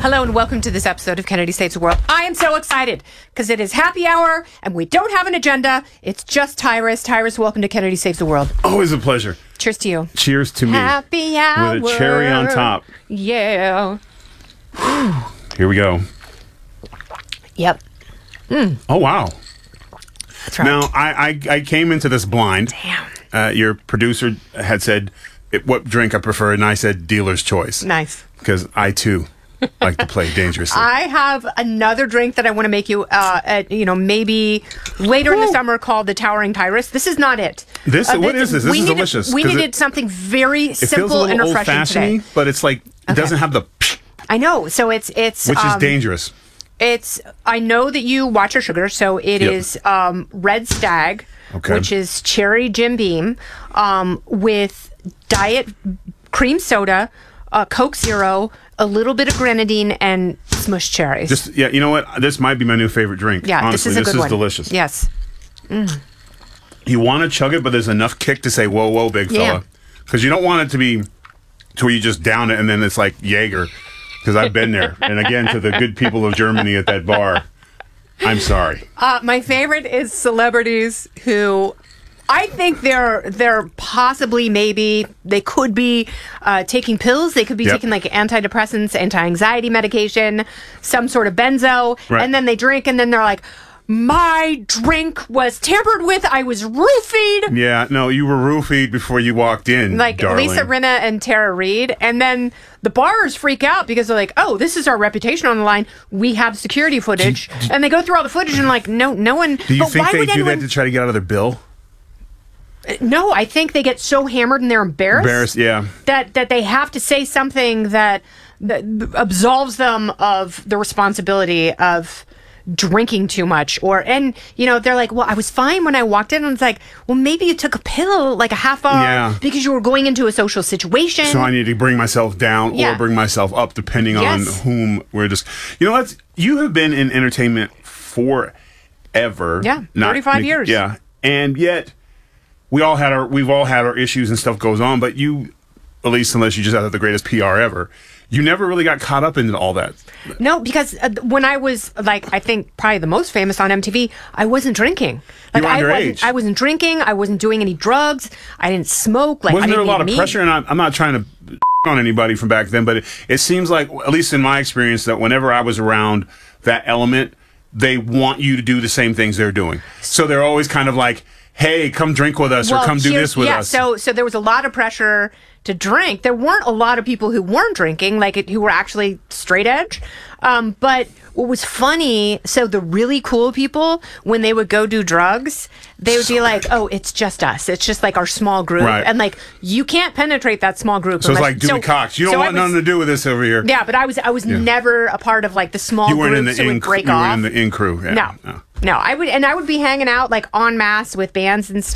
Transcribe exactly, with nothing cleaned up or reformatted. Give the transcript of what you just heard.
Hello and welcome to this episode of Kennedy Saves the World. I am so excited because it is happy hour and we don't have an agenda. It's just Tyrus. Tyrus, welcome to Kennedy Saves the World. Always a pleasure. Cheers to you. Cheers to me. Happy hour. With a cherry on top. Yeah. Here we go. Yep. Mm. Oh, wow. That's right. Now, I, I, I came into this blind. Damn. Uh, your producer had said it, what drink I prefer, and I said dealer's choice. Nice. Because I, too, like to play dangerously. I have another drink that I want to make you, uh, at, you know, maybe later Woo. in the summer called the Towering Tyrus. This is not it. This uh, what is this? This we is needed, delicious. We needed it, something very it simple feels a and little refreshing old-fashioned-y, today. but it's like it Okay. doesn't have the I know. So it's it's which um, is dangerous. It's I know that you watch your sugar, so it Yep. is um, Red Stag, Okay. which is cherry Jim Beam, um, with diet cream soda, uh, Coke Zero, a little bit of grenadine, and smushed cherries. Just yeah, you know what? This might be my new favorite drink. yeah, honestly, this is a good is one. delicious. Yes. Mm. You want to chug it, but there's enough kick to say, "Whoa, whoa, big Yeah. fella," because you don't want it to be to where you just down it and then it's like Jaeger. Because I've been there, and again, to the good people of Germany at that bar, I'm sorry. Uh, my favorite is celebrities who I think they're they're possibly maybe they could be uh, taking pills. They could be Yep. taking like antidepressants, anti-anxiety medication, some sort of benzo, Right. and then they drink, and then they're like, "My drink was tampered with. I was roofied." Yeah, no, you were roofied before you walked in, Like darling. Lisa Rinna and Tara Reid, and then the bars freak out because they're like, "Oh, this is our reputation on the line. We have security footage," and they go through all the footage and like, "No, no one." Do you but think why they would do anyone, that to try to get out of their bill? No, I think they get so hammered and they're embarrassed, Embarrassed, yeah. that that they have to say something that, that absolves them of the responsibility of drinking too much. Or and you know they're like, well, I was fine when I walked in, and it's like, well, maybe you took a pill like a half hour Yeah. because you were going into a social situation. So I need to bring myself down Yeah. or bring myself up, depending Yes. on whom we're just. You know what? You have been in entertainment forever. Yeah, thirty-five years. Yeah, and yet we all had our we've all had our issues and stuff goes on, but you, at least unless you just had the greatest P R ever, you never really got caught up into all that. No, because uh, when I was like, I think probably the most famous on M T V, I wasn't drinking. Like were I underage. wasn't, I wasn't drinking. I wasn't doing any drugs. I didn't smoke. Like Wasn't I there a didn't lot eat of meat. pressure? And I'm, I'm not trying to on anybody from back then, but it, it seems like, at least in my experience, that whenever I was around that element, they want you to do the same things they're doing. So they're always kind of like, hey, come drink with us, Well, or come do here's- this with yeah, us. So, so there was a lot of pressure to drink. There weren't a lot of people who weren't drinking, like it, who were actually straight edge. Um, but what was funny, so the really cool people, when they would go do drugs, they would be like, "Oh, it's just us. It's just like our small group," Right. and like you can't penetrate that small group. So it's unless- like Dewey so- Cox. You don't so I want was- nothing to do with this over here. Yeah, but I was I was never a part of like the small You weren't in groups the who in, would break you off. weren't in the in crew. Yeah, no, no, I would and I would be hanging out like en masse with bands and stuff.